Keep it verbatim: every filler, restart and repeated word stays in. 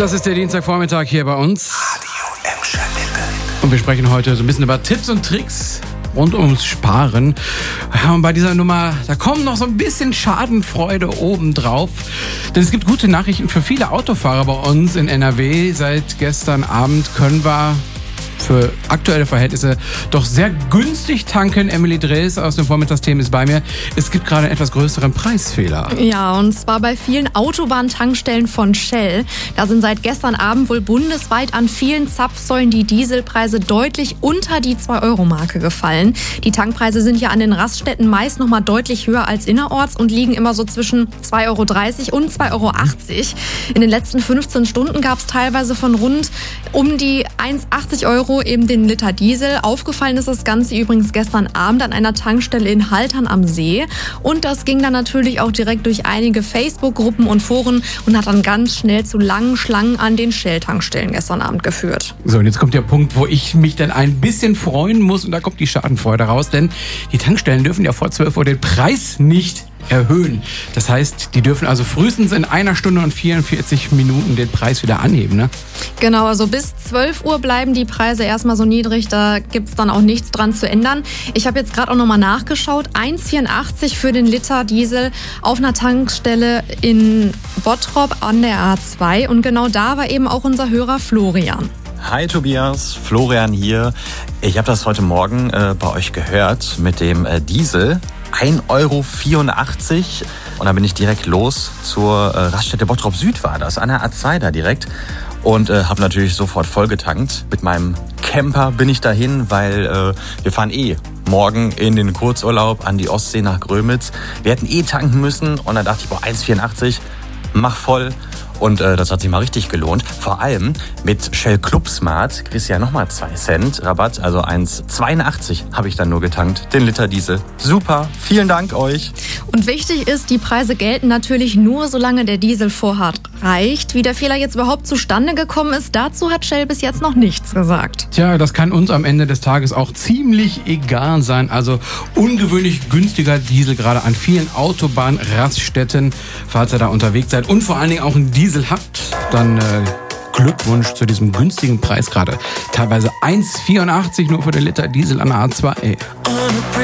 Das ist der Dienstagvormittag hier bei uns. Radio Emscher Lippe. Und wir sprechen heute so ein bisschen über Tipps und Tricks rund ums Sparen. Ja, und bei dieser Nummer, da kommt noch so ein bisschen Schadenfreude obendrauf. Denn es gibt gute Nachrichten für viele Autofahrer bei uns in N R W. Seit gestern Abend können wir für aktuelle Verhältnisse doch sehr günstig tanken. Emily Drees aus dem Vormittagsteam ist bei mir. Es gibt gerade einen etwas größeren Preisfehler. Ja, und zwar bei vielen Autobahntankstellen von Shell. Da sind seit gestern Abend wohl bundesweit an vielen Zapfsäulen die Dieselpreise deutlich unter die zwei-Euro-Marke gefallen. Die Tankpreise sind ja an den Raststätten meist noch mal deutlich höher als innerorts und liegen immer so zwischen zwei Euro dreißig und zwei Euro achtzig. In den letzten fünfzehn Stunden gab es teilweise von rund um die eins Komma achtzig Euro eben den Liter Diesel. Aufgefallen ist das Ganze übrigens gestern Abend an einer Tankstelle in Haltern am See. Und das ging dann natürlich auch direkt durch einige Facebook-Gruppen und Foren und hat dann ganz schnell zu langen Schlangen an den Shell-Tankstellen gestern Abend geführt. So, und jetzt kommt der Punkt, wo ich mich dann ein bisschen freuen muss und da kommt die Schadenfreude raus, denn die Tankstellen dürfen ja vor zwölf Uhr den Preis nicht erhöhen. Das heißt, die dürfen also frühestens in einer Stunde und vierundvierzig Minuten den Preis wieder anheben, ne? Genau, also bis zwölf Uhr bleiben die Preise erstmal so niedrig, da gibt's dann auch nichts dran zu ändern. Ich habe jetzt gerade auch nochmal nachgeschaut, eins Komma vierundachtzig für den Liter Diesel auf einer Tankstelle in Bottrop an der A zwei und genau da war eben auch unser Hörer Florian. Hi Tobias, Florian hier. Ich habe das heute Morgen äh, bei euch gehört mit dem äh, Diesel. ein Euro vierundachtzig und dann bin ich direkt los zur äh, Raststätte Bottrop Süd war das, an der A zwei da direkt und äh, habe natürlich sofort vollgetankt. Mit meinem Camper bin ich dahin, weil äh, wir fahren eh morgen in den Kurzurlaub an die Ostsee nach Grömitz. Wir hätten eh tanken müssen und dann dachte ich, boah, eins Komma vierundachtzig, mach voll. Und äh, das hat sich mal richtig gelohnt. Vor allem mit Shell Club Smart kriegst du ja nochmal zwei Cent Rabatt. Also eins Komma zweiundachtzig habe ich dann nur getankt, den Liter Diesel. Super, vielen Dank euch. Und wichtig ist, die Preise gelten natürlich nur, solange der Dieselvorrat reicht. Wie der Fehler jetzt überhaupt zustande gekommen ist, dazu hat Shell bis jetzt noch nichts gesagt. Tja, das kann uns am Ende des Tages auch ziemlich egal sein. Also ungewöhnlich günstiger Diesel gerade an vielen Autobahnraststätten, falls ihr da unterwegs seid und vor allen Dingen auch ein Diesel habt, dann äh, Glückwunsch zu diesem günstigen Preis gerade. Teilweise eins Komma vierundachtzig nur für den Liter Diesel an der A zwei.